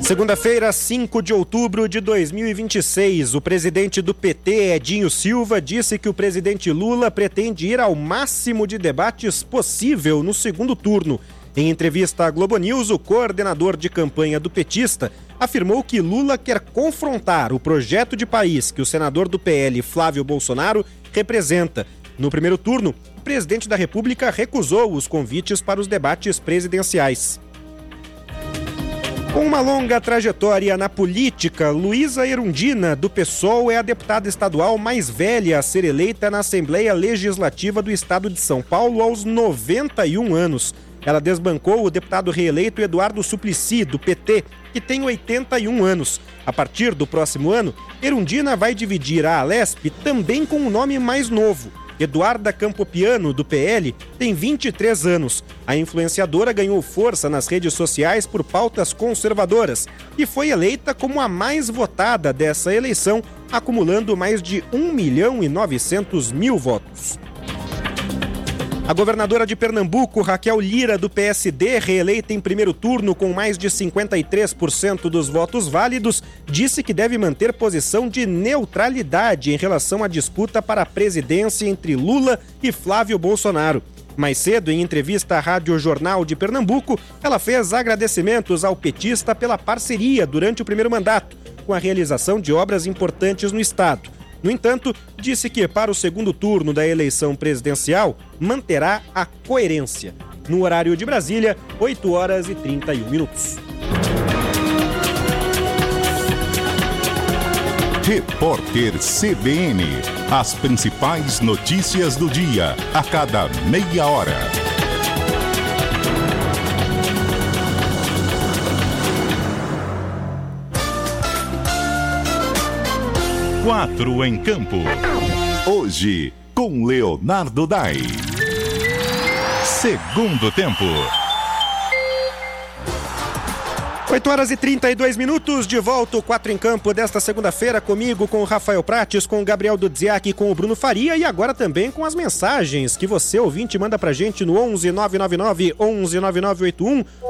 Segunda-feira, 5 de outubro de 2026, o presidente do PT, Edinho Silva, disse que o presidente Lula pretende ir ao máximo de debates possível no segundo turno. Em entrevista à Globo News, o coordenador de campanha do petista afirmou que Lula quer confrontar o projeto de país que o senador do PL, Flávio Bolsonaro, representa. No primeiro turno, o presidente da República recusou os convites para os debates presidenciais. Com uma longa trajetória na política, Luísa Erundina, do PSOL, é a deputada estadual mais velha a ser eleita na Assembleia Legislativa do Estado de São Paulo aos 91 anos. Ela desbancou o deputado reeleito Eduardo Suplicy, do PT, que tem 81 anos. A partir do próximo ano, Erundina vai dividir a Alesp também com um nome mais novo. Eduarda Campopiano, do PL, tem 23 anos. A influenciadora ganhou força nas redes sociais por pautas conservadoras e foi eleita como a mais votada dessa eleição, acumulando mais de 1.900.000 votos. A governadora de Pernambuco, Raquel Lira, do PSD, reeleita em primeiro turno com mais de 53% dos votos válidos, disse que deve manter posição de neutralidade em relação à disputa para a presidência entre Lula e Flávio Bolsonaro. Mais cedo, em entrevista à Rádio Jornal de Pernambuco, ela fez agradecimentos ao petista pela parceria durante o primeiro mandato, com a realização de obras importantes no estado. No entanto, disse que para o segundo turno da eleição presidencial manterá a coerência. No horário de Brasília, 8h31. Repórter CBN. As principais notícias do dia, a cada meia hora. Quatro em campo. Hoje, com Leonardo Dai. Segundo tempo. 8h32, de volta o 4 em campo desta segunda-feira, comigo, com o Rafael Prates, com o Gabriel Dudziak e com o Bruno Faria, e agora também com as mensagens que você, ouvinte, manda pra gente no 11 999 11 9981